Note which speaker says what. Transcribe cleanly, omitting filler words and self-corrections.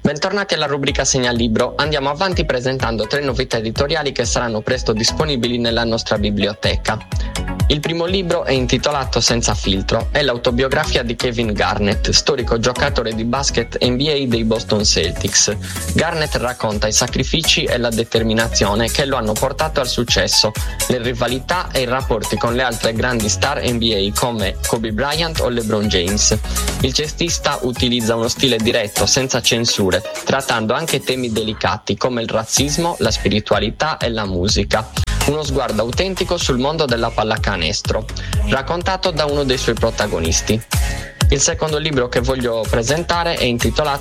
Speaker 1: Bentornati alla rubrica Segnalibro. Andiamo avanti presentando 3 novità editoriali che saranno presto disponibili nella nostra biblioteca. Il primo libro è intitolato Senza filtro, è l'autobiografia di Kevin Garnett, storico giocatore di basket NBA dei Boston Celtics. Garnett racconta i sacrifici e la determinazione che lo hanno portato al successo, le rivalità e i rapporti con le altre grandi star NBA come Kobe Bryant o LeBron James. Il cestista utilizza uno stile diretto, senza censure, trattando anche temi delicati come il razzismo, la spiritualità e la musica. Uno sguardo autentico sul mondo della pallacanestro, raccontato da uno dei suoi protagonisti. Il secondo libro che voglio presentare è intitolato